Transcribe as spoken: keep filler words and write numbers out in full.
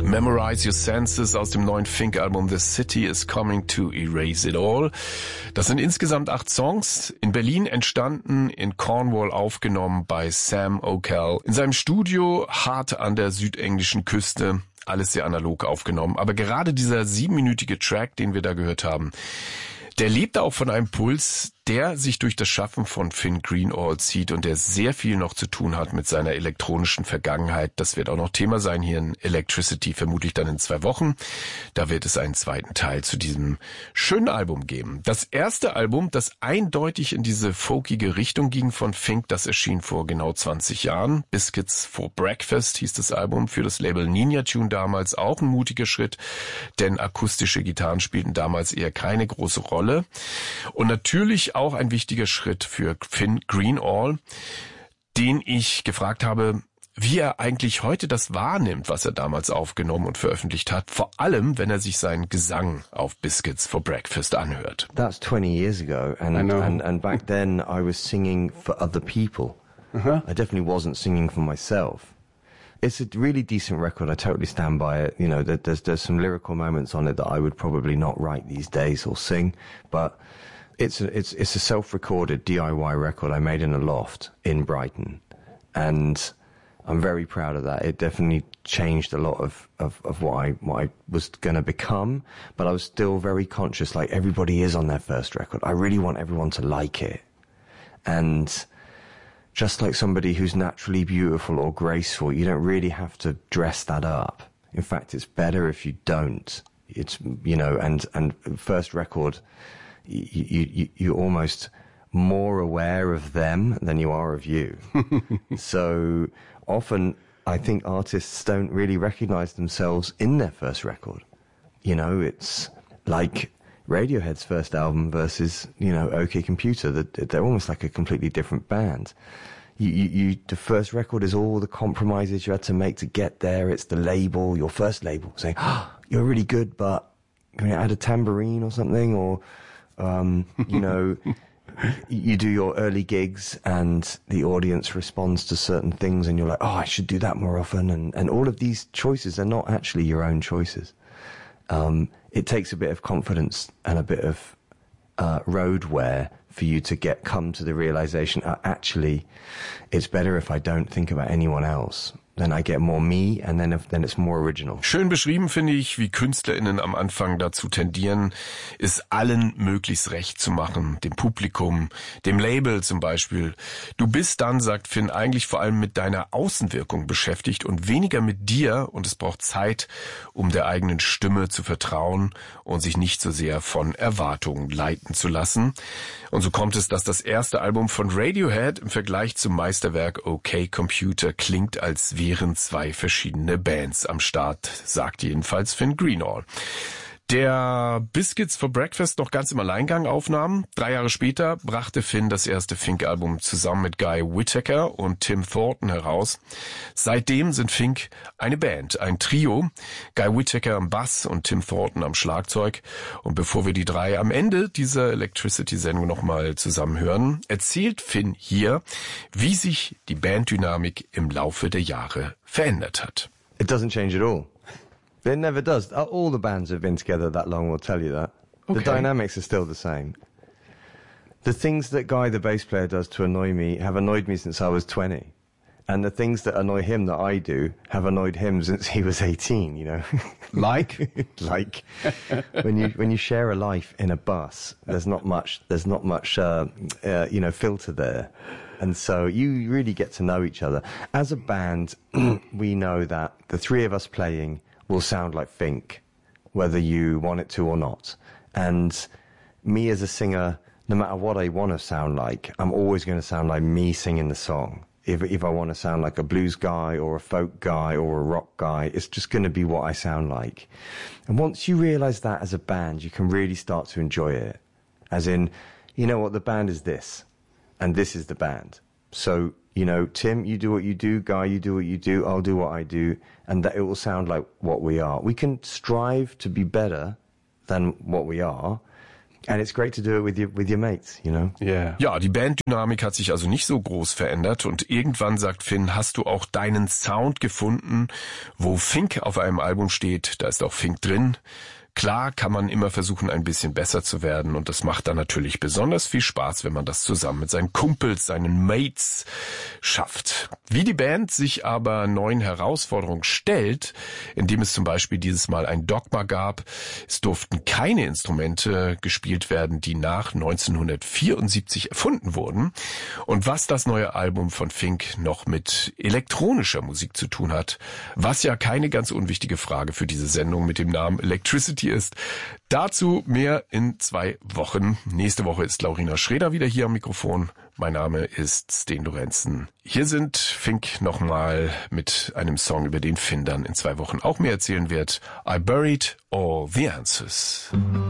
Memorize Your Senses aus dem neuen Fink-Album The City is Coming to Erase It All. Das sind insgesamt acht Songs, in Berlin entstanden, in Cornwall aufgenommen bei Sam O'Kell. In seinem Studio, hart an der südenglischen Küste, alles sehr analog aufgenommen. Aber gerade dieser siebenminütige Track, den wir da gehört haben, der lebt auch von einem Puls, der sich durch das Schaffen von Finn Greenall zieht und der sehr viel noch zu tun hat mit seiner elektronischen Vergangenheit. Das wird auch noch Thema sein hier in Electricity, vermutlich dann in zwei Wochen. Da wird es einen zweiten Teil zu diesem schönen Album geben. Das erste Album, das eindeutig in diese folkige Richtung ging von Fink, das erschien vor genau zwanzig Jahren. Biscuits for Breakfast hieß das Album, für das Label Ninja Tune damals auch ein mutiger Schritt, denn akustische Gitarren spielten damals eher keine große Rolle. Und natürlich auch ein wichtiger Schritt für Finn Greenall, den ich gefragt habe, wie er eigentlich heute das wahrnimmt, was er damals aufgenommen und veröffentlicht hat, vor allem, wenn er sich seinen Gesang auf Biscuits for Breakfast anhört. That's twenty years ago, and and and back then I was singing for other people. Uh-huh. I definitely wasn't singing for myself. It's a really decent record. I totally stand by it. You know, there's there's some lyrical moments on it that I would probably not write these days or sing, but it's a, it's it's a self-recorded D I Y record I made in a loft in Brighton, and I'm very proud of that. It definitely changed a lot of of, of what I what I was going to become, but I was still very conscious, like everybody is on their first record. I really want everyone to like it, and just like somebody who's naturally beautiful or graceful, you don't really have to dress that up. In fact, it's better if you don't. It's, you know, and, and first record, you, you, you're almost more aware of them than you are of you. So often I think artists don't really recognize themselves in their first record. You know, it's like Radiohead's first album versus, you know, OK Computer. They're almost like a completely different band. You, you, you, the first record is all the compromises you had to make to get there. It's the label, your first label, saying, oh, you're really good, but can you add a tambourine or something? Or, um, you know, you do your early gigs and the audience responds to certain things and you're like, oh, I should do that more often. And, and all of these choices are not actually your own choices. Um, it takes a bit of confidence and a bit of uh, road wear for you to get come to the realization, uh, actually, it's better if I don't think about anyone else. Then I get more me and then, if, then it's more original. Schön beschrieben finde ich, wie KünstlerInnen am Anfang dazu tendieren, es allen möglichst recht zu machen. Dem Publikum, dem Label zum Beispiel. Du bist dann, sagt Finn, eigentlich vor allem mit deiner Außenwirkung beschäftigt und weniger mit dir, und es braucht Zeit, um der eigenen Stimme zu vertrauen und sich nicht so sehr von Erwartungen leiten zu lassen. Und so kommt es, dass das erste Album von Radiohead im Vergleich zum Meisterwerk OK Computer klingt, als wären zwei verschiedene Bands am Start, sagt jedenfalls Finn Greenall. Der Biscuits for Breakfast noch ganz im Alleingang aufnahm. Drei Jahre später brachte Finn das erste Fink-Album zusammen mit Guy Whittaker und Tim Thornton heraus. Seitdem sind Fink eine Band, ein Trio. Guy Whittaker am Bass und Tim Thornton am Schlagzeug. Und bevor wir die drei am Ende dieser Electricity-Sendung nochmal zusammen hören, erzählt Finn hier, wie sich die Banddynamik im Laufe der Jahre verändert hat. It doesn't change at all. It never does. All the bands who have been together that long will tell you that. Okay. The dynamics are still the same. The things that Guy, the bass player, does to annoy me have annoyed me since I was twenty. And the things that annoy him that I do have annoyed him since he was eighteen, you know. Like? Like when you when you share a life in a bus, there's not much there's not much uh, uh, you know, filter there. And so you really get to know each other. As a band, we know that the three of us playing will sound like Fink, whether you want it to or not. And me as a singer, no matter what I want to sound like, I'm always going to sound like me singing the song. If if I want to sound like a blues guy or a folk guy or a rock guy, it's just going to be what I sound like. And once you realize that as a band, you can really start to enjoy it. As in, you know what, the band is this, and this is the band. So, you know, Tim, you do what you do, Guy, you do what you do, I'll do what I do, and that it will sound like what we are. We can strive to be better than what we are, And it's great to do it with your, with your mates, you know? Yeah. Ja, die Banddynamik hat sich also nicht so groß verändert und irgendwann, sagt Finn, hast du auch deinen Sound gefunden. Wo Fink auf einem Album steht, da ist auch Fink drin. Klar kann man immer versuchen, ein bisschen besser zu werden und das macht dann natürlich besonders viel Spaß, wenn man das zusammen mit seinen Kumpels, seinen Mates schafft. Wie die Band sich aber neuen Herausforderungen stellt, indem es zum Beispiel dieses Mal ein Dogma gab, es durften keine Instrumente gespielt werden, die nach neunzehnhundertvierundsiebzig erfunden wurden. Und was das neue Album von Fink noch mit elektronischer Musik zu tun hat, was ja keine ganz unwichtige Frage für diese Sendung mit dem Namen Electricity ist. Dazu mehr in zwei Wochen. Nächste Woche ist Laurina Schreder wieder hier am Mikrofon. Mein Name ist Sten Lorenzen. Hier sind Fink nochmal mit einem Song, über den Finn dann in zwei Wochen auch mehr erzählen wird. I Buried All the Answers.